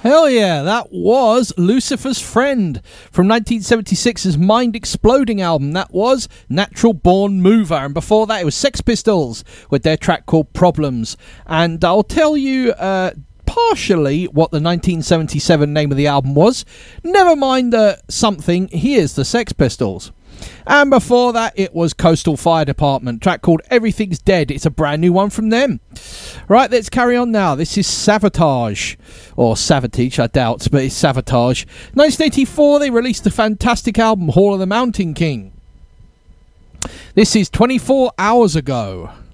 Hell yeah, that was Lucifer's Friend from 1976's Mind Exploding album. That was Natural Born Mover. And before that, it was Sex Pistols with their track called Problems. And I'll tell you partially what the 1977 name of the album was. Never mind the something, here's the Sex Pistols. And before that, it was Coastal Fire Department, track called Everything's Dead. It's a brand new one from them. Right, let's carry on now. This is Savatage, or Savatage, I doubt, but it's Savatage. 1984, they released the fantastic album Hall of the Mountain King. This is 24 Hours Ago.